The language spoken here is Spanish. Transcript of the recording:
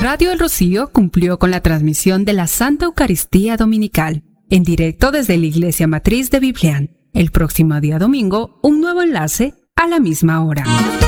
Radio El Rocío cumplió con la transmisión de la Santa Eucaristía Dominical, en directo desde la Iglesia Matriz de Biblián. El próximo día domingo, un nuevo enlace a la misma hora.